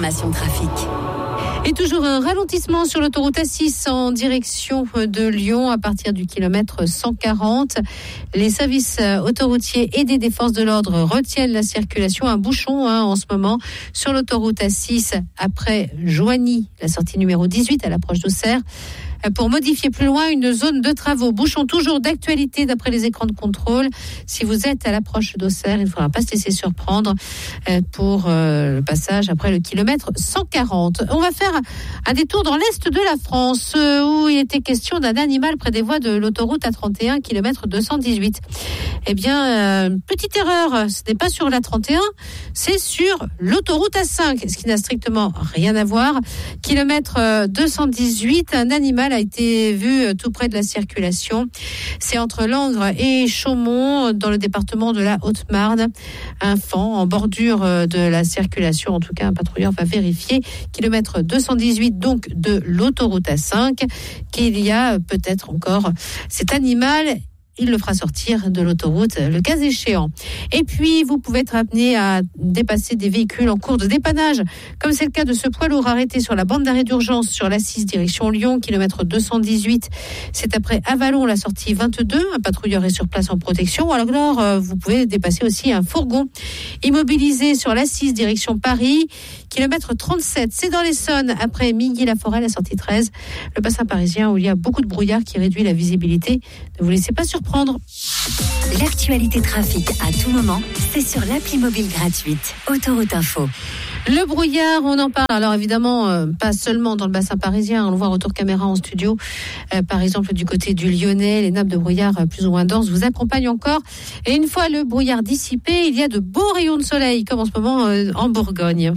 l'information trafic. Et toujours un ralentissement sur l'autoroute A6 en direction de Lyon à partir du kilomètre 140. Les services autoroutiers et des forces de l'ordre retiennent la circulation. Un bouchon en ce moment sur l'autoroute A6 après Joigny, la sortie numéro 18 à l'approche d'Auxerre. Pour modifier plus loin une zone de travaux. Bouchon toujours d'actualité d'après les écrans de contrôle. Si vous êtes à l'approche d'Auxerre, il ne faudra pas se laisser surprendre pour le passage après le kilomètre 140. On va faire un détour dans l'est de la France où il était question d'un animal près des voies de l'autoroute A31, kilomètre 218. Eh bien, petite erreur, ce n'est pas sur l'A31, c'est sur l'autoroute A5, ce qui n'a strictement rien à voir. Kilomètre 218, un animal a été vu tout près de la circulation. C'est entre Langres et Chaumont, dans le département de la Haute-Marne. Un faon en bordure de la circulation. En tout cas, un patrouilleur va vérifier. Kilomètre 218, donc, de l'autoroute A5, qu'il y a peut-être encore cet animal. Il le fera sortir de l'autoroute le cas échéant. Et puis, vous pouvez être amené à dépasser des véhicules en cours de dépannage, comme c'est le cas de ce poids lourd arrêté sur la bande d'arrêt d'urgence sur l'A6 direction Lyon, kilomètre 218. C'est après Avalon, la sortie 22. Un patrouilleur est sur place en protection. Alors, vous pouvez dépasser aussi un fourgon immobilisé sur l'A6 direction Paris, kilomètre 37. C'est dans l'Essonne, après Milly-la-Forêt, la sortie 13. Le bassin parisien où il y a beaucoup de brouillard qui réduit la visibilité. Ne vous laissez pas surprendre. L'actualité trafic à tout moment, c'est sur l'appli mobile gratuite Autoroute Info. Le brouillard, on en parle. Alors évidemment, pas seulement dans le bassin parisien. On le voit retour caméra en studio. Par exemple, du côté du Lyonnais, les nappes de brouillard plus ou moins denses vous accompagnent encore. Et une fois le brouillard dissipé, il y a de beaux rayons de soleil, comme en ce moment en Bourgogne.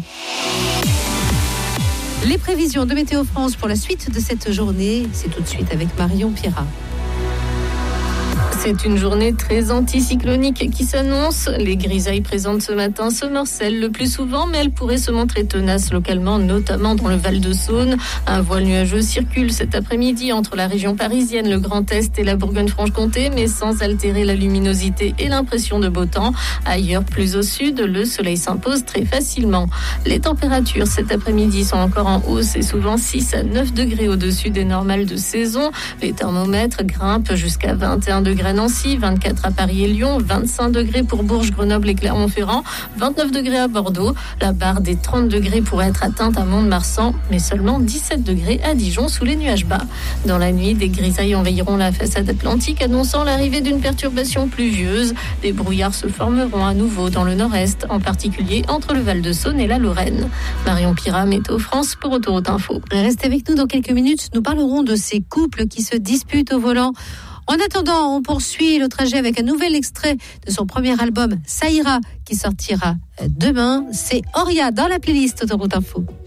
Les prévisions de Météo France pour la suite de cette journée, c'est tout de suite avec Marion Pirat. C'est une journée très anticyclonique qui s'annonce. Les grisailles présentes ce matin se morcellent le plus souvent, mais elles pourraient se montrer tenaces localement, notamment dans le Val-de-Saône. Un voile nuageux circule cet après-midi entre la région parisienne, le Grand Est et la Bourgogne-Franche-Comté, mais sans altérer la luminosité et l'impression de beau temps. Ailleurs, plus au sud, le soleil s'impose très facilement. Les températures cet après-midi sont encore en hausse et souvent 6 à 9 degrés au-dessus des normales de saison. Les thermomètres grimpent jusqu'à 21 degrés à Nancy, 24 à Paris et Lyon, 25 degrés pour Bourges, Grenoble et Clermont-Ferrand, 29 degrés à Bordeaux. La barre des 30 degrés pourrait être atteinte à Mont-de-Marsan, mais seulement 17 degrés à Dijon sous les nuages bas. Dans la nuit, des grisailles envahiront la façade atlantique, annonçant l'arrivée d'une perturbation pluvieuse. Des brouillards se formeront à nouveau dans le nord-est, en particulier entre le Val-de-Saône et la Lorraine. Marion Pirat, Météo France pour Autoroute Info. Restez avec nous dans quelques minutes. Nous parlerons de ces couples qui se disputent au volant. En attendant, on poursuit le trajet avec un nouvel extrait de son premier album, Ça ira, qui sortira demain. C'est Auria dans la playlist Autoroute Info.